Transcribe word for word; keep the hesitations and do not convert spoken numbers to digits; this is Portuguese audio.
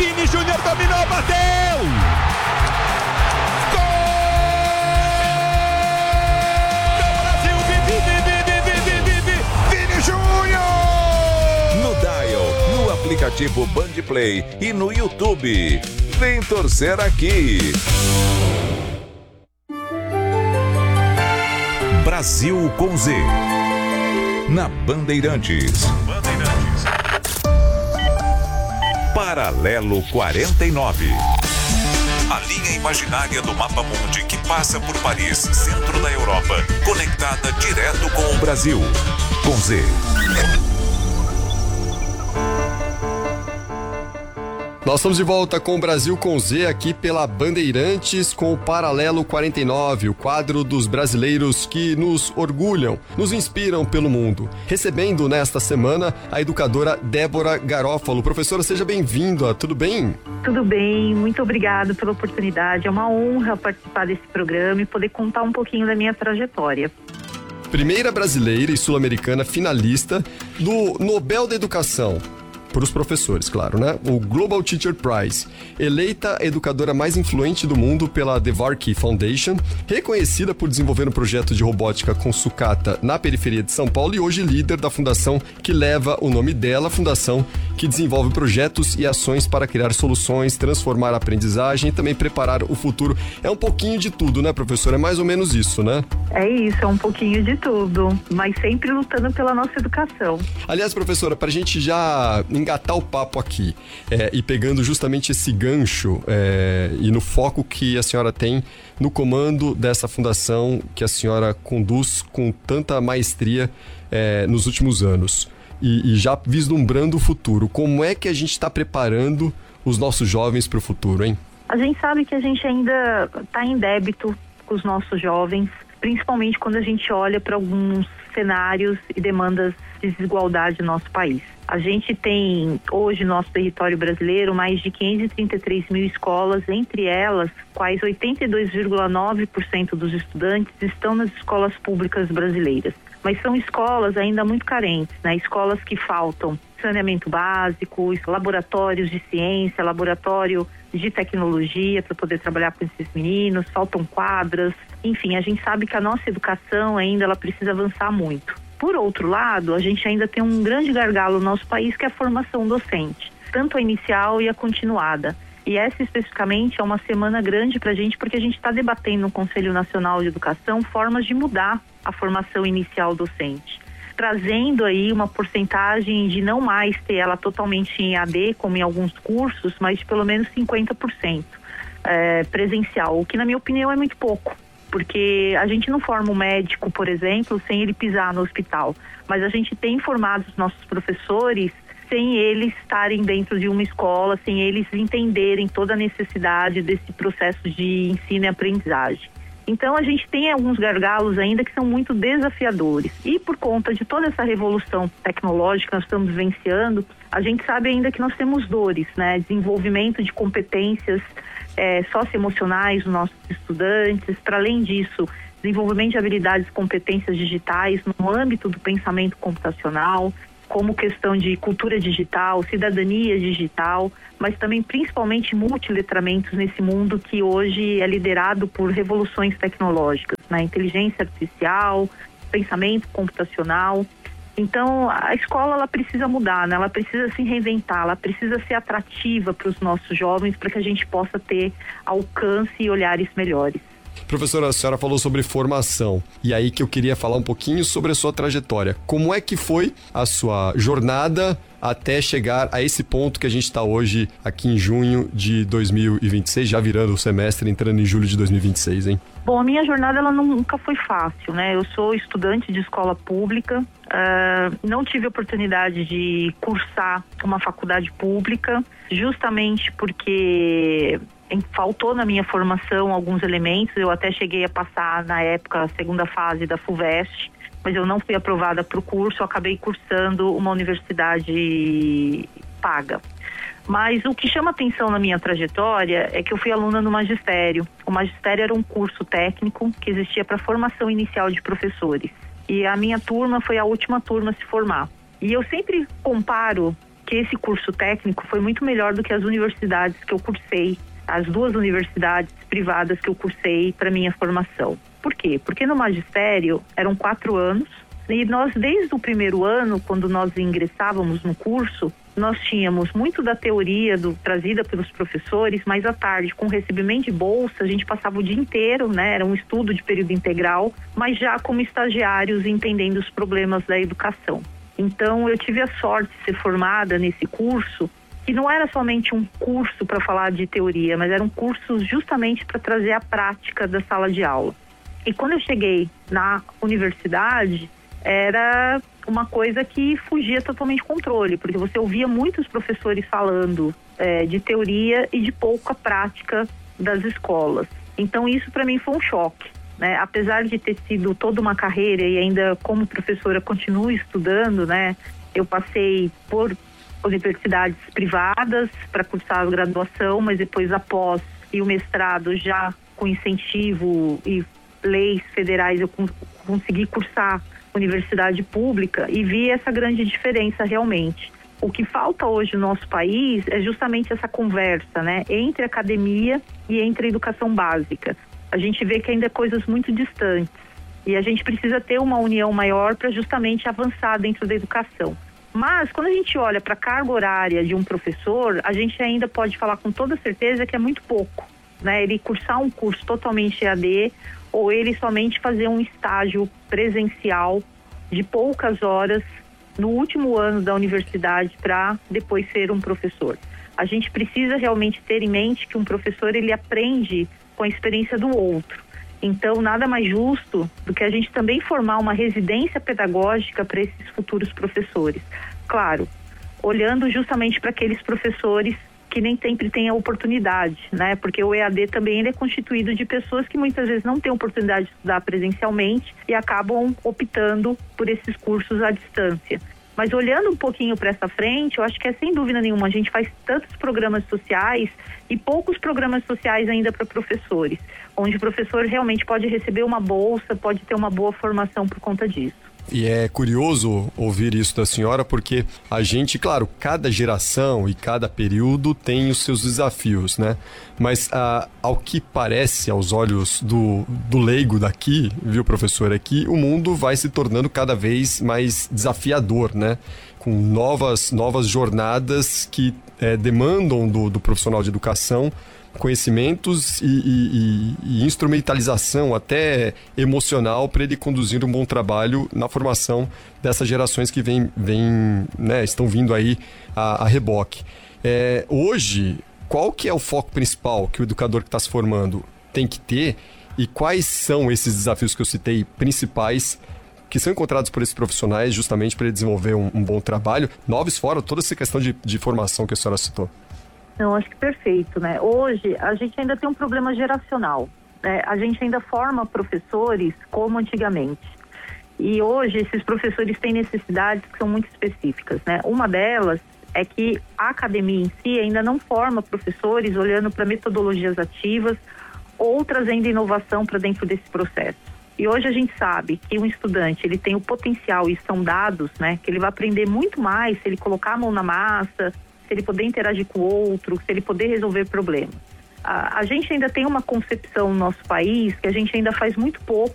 Vini Júnior dominou, bateu! Gol do Brasil! Vini Júnior! No Dial, no aplicativo Bandplay e no YouTube. Vem torcer aqui. Brasil com Z. Na Bandeirantes. Bandeirantes. Paralelo quarenta e nove. A linha imaginária do mapa mundi que passa por Paris, centro da Europa, conectada direto com o Brasil. Com Z. Nós estamos de volta com o Brasil com Z aqui pela Bandeirantes com o Paralelo quarenta e nove, o quadro dos brasileiros que nos orgulham, nos inspiram pelo mundo. Recebendo nesta semana a educadora Débora Garófalo. Professora, seja bem-vinda, tudo bem? Tudo bem, muito obrigada pela oportunidade. É uma honra participar desse programa e poder contar um pouquinho da minha trajetória. Primeira brasileira e sul-americana finalista do Nobel da Educação. Para os professores, claro, né? O Global Teacher Prize, eleita a educadora mais influente do mundo pela Dvorak Foundation, reconhecida por desenvolver um projeto de robótica com sucata na periferia de São Paulo e hoje líder da fundação que leva o nome dela, fundação que desenvolve projetos e ações para criar soluções, transformar a aprendizagem e também preparar o futuro. É um pouquinho de tudo, né, professora? É mais ou menos isso, né? É isso, é um pouquinho de tudo, mas sempre lutando pela nossa educação. Aliás, professora, para a gente já engatar o papo aqui é, e pegando justamente esse gancho é, e no foco que a senhora tem no comando dessa fundação que a senhora conduz com tanta maestria é, nos últimos anos e, e já vislumbrando o futuro, como é que a gente está preparando os nossos jovens para o futuro, hein? A gente sabe que a gente ainda está em débito com os nossos jovens, principalmente quando a gente olha para alguns cenários e demandas de desigualdade no nosso país. A gente tem hoje no nosso território brasileiro mais de quinhentas e trinta e três mil escolas, entre elas, quais oitenta e dois vírgula nove por cento dos estudantes estão nas escolas públicas brasileiras. Mas são escolas ainda muito carentes, né? Escolas que faltam saneamento básico, laboratórios de ciência, laboratório de tecnologia para poder trabalhar com esses meninos, faltam quadras. Enfim, a gente sabe que a nossa educação ainda ela precisa avançar muito. Por outro lado, a gente ainda tem um grande gargalo no nosso país, que é a formação docente, tanto a inicial e a continuada. E essa especificamente é uma semana grande para a gente, porque a gente está debatendo no Conselho Nacional de Educação formas de mudar a formação inicial docente, trazendo aí uma porcentagem de não mais ter ela totalmente em A D, como em alguns cursos, mas de pelo menos cinquenta por cento é, presencial, o que na minha opinião é muito pouco. Porque a gente não forma um médico, por exemplo, sem ele pisar no hospital, mas a gente tem formado os nossos professores sem eles estarem dentro de uma escola, sem eles entenderem toda a necessidade desse processo de ensino e aprendizagem. Então a gente tem alguns gargalos ainda que são muito desafiadores e por conta de toda essa revolução tecnológica que nós estamos vivenciando, a gente sabe ainda que nós temos dores, né? Desenvolvimento de competências É, socioemocionais dos nossos estudantes, para além disso, desenvolvimento de habilidades e competências digitais no âmbito do pensamento computacional, como questão de cultura digital, cidadania digital, mas também principalmente multiletramentos nesse mundo que hoje é liderado por revoluções tecnológicas, né? Inteligência artificial, pensamento computacional. Então, a escola ela precisa mudar, né? Ela precisa se reinventar, ela precisa ser atrativa para os nossos jovens para que a gente possa ter alcance e olhares melhores. Professora, a senhora falou sobre formação, e aí que eu queria falar um pouquinho sobre a sua trajetória. Como é que foi a sua jornada até chegar a esse ponto que a gente está hoje, aqui em junho de dois mil e vinte e seis, já virando o semestre, entrando em julho de dois mil e vinte e seis, hein? Bom, a minha jornada ela nunca foi fácil, né? Eu sou estudante de escola pública, uh, não tive oportunidade de cursar uma faculdade pública, justamente porque faltou na minha formação alguns elementos. Eu até cheguei a passar, na época, a segunda fase da FUVEST, mas eu não fui aprovada para o curso, eu acabei cursando uma universidade paga. Mas o que chama atenção na minha trajetória é que eu fui aluna no magistério. O magistério era um curso técnico que existia para formação inicial de professores. E a minha turma foi a última turma a se formar. E eu sempre comparo que esse curso técnico foi muito melhor do que as universidades que eu cursei, as duas universidades privadas que eu cursei para minha formação. Por quê? Porque no magistério eram quatro anos e nós, desde o primeiro ano, quando nós ingressávamos no curso, nós tínhamos muito da teoria do, trazida pelos professores, mas à tarde, com recebimento de bolsa, a gente passava o dia inteiro, né? Era um estudo de período integral, mas já como estagiários entendendo os problemas da educação. Então, eu tive a sorte de ser formada nesse curso, que não era somente um curso para falar de teoria, mas era um curso justamente para trazer a prática da sala de aula. E quando eu cheguei na universidade, era uma coisa que fugia totalmente do controle, porque você ouvia muitos professores falando é, de teoria e de pouca prática das escolas. Então isso para mim foi um choque, né? Apesar de ter sido toda uma carreira e ainda como professora continuo estudando, né? Eu passei por universidades privadas para cursar a graduação, mas depois após e o mestrado já com incentivo e leis federais eu consegui cursar universidade pública e vi essa grande diferença realmente. O que falta hoje no nosso país é justamente essa conversa, né, entre a academia e entre a educação básica. A gente vê que ainda é coisas muito distantes e a gente precisa ter uma união maior para justamente avançar dentro da educação. Mas quando a gente olha para a carga horária de um professor, a gente ainda pode falar com toda certeza que é muito pouco, né? Ele cursar um curso totalmente E A D ou ele somente fazer um estágio presencial de poucas horas no último ano da universidade para depois ser um professor. A gente precisa realmente ter em mente que um professor ele aprende com a experiência do outro. Então, nada mais justo do que a gente também formar uma residência pedagógica para esses futuros professores. Claro, olhando justamente para aqueles professores que nem sempre tem a oportunidade, né? Porque o E A D também ele é constituído de pessoas que muitas vezes não têm oportunidade de estudar presencialmente e acabam optando por esses cursos à distância. Mas olhando um pouquinho para essa frente, eu acho que é sem dúvida nenhuma, a gente faz tantos programas sociais e poucos programas sociais ainda para professores, onde o professor realmente pode receber uma bolsa, pode ter uma boa formação por conta disso. E é curioso ouvir isso da senhora, porque a gente, claro, cada geração e cada período tem os seus desafios, né? Mas ah, ao que parece, aos olhos do, do leigo daqui, viu, professor, é que o mundo vai se tornando cada vez mais desafiador, né? Com novas, novas jornadas que é, demandam do, do profissional de educação conhecimentos e, e, e instrumentalização até emocional para ele conduzir um bom trabalho na formação dessas gerações que vem, vem, né, estão vindo aí a, a reboque. É, hoje, qual que é o foco principal que o educador que está se formando tem que ter e quais são esses desafios que eu citei principais que são encontrados por esses profissionais justamente para ele desenvolver um, um bom trabalho, novos fora toda essa questão de, de formação que a senhora citou? Não, acho que perfeito, né? Hoje, a gente ainda tem um problema geracional, né? A gente ainda forma professores como antigamente. E hoje, esses professores têm necessidades que são muito específicas, né? Uma delas é que a academia em si ainda não forma professores olhando para metodologias ativas ou trazendo inovação para dentro desse processo. E hoje a gente sabe que um estudante, ele tem o potencial, e são dados, né? Que ele vai aprender muito mais se ele colocar a mão na massa, se ele poder interagir com o outro, se ele poder resolver problemas. A, a gente ainda tem uma concepção no nosso país que a gente ainda faz muito pouco